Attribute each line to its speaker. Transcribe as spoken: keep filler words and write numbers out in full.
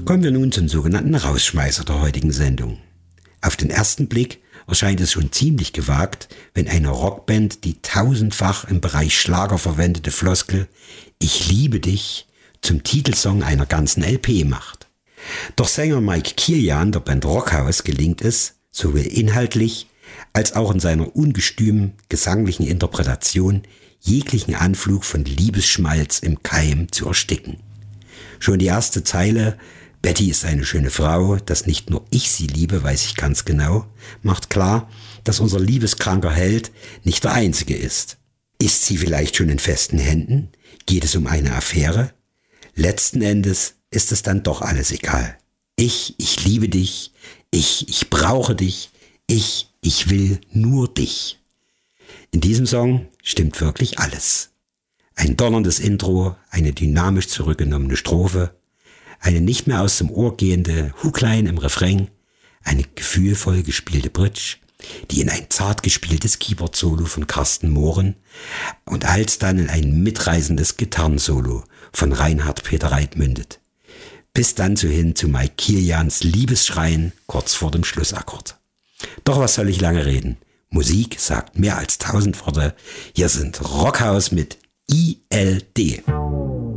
Speaker 1: Kommen wir nun zum sogenannten Rausschmeißer der heutigen Sendung. Auf den ersten Blick erscheint es schon ziemlich gewagt, wenn eine Rockband die tausendfach im Bereich Schlager verwendete Floskel »Ich liebe dich« zum Titelsong einer ganzen L P macht. Doch Sänger Mike Kirjan der Band Rockhaus gelingt es, sowohl inhaltlich als auch in seiner ungestümen gesanglichen Interpretation jeglichen Anflug von Liebesschmalz im Keim zu ersticken. Schon die erste Zeile »Betty ist eine schöne Frau, dass nicht nur ich sie liebe, weiß ich ganz genau«, macht klar, dass unser liebeskranker Held nicht der Einzige ist. Ist sie vielleicht schon in festen Händen? Geht es um eine Affäre? Letzten Endes ist es dann doch alles egal. Ich, ich liebe dich. Ich, ich brauche dich. Ich, ich will nur dich. In diesem Song stimmt wirklich alles. Ein donnerndes Intro, eine dynamisch zurückgenommene Strophe, eine nicht mehr aus dem Ohr gehende Hookline im Refrain, eine gefühlvoll gespielte Bridge, die in ein zart gespieltes Keyboard-Solo von Carsten Mohren und alsdann in ein mitreißendes Gitarrensolo von Reinhard Peter Reit mündet. Bis dann so hin zu Mike Kirjans Liebesschreien kurz vor dem Schlussakkord. Doch was soll ich lange reden? Musik sagt mehr als tausend Worte. Hier sind Rockhaus mit I L D.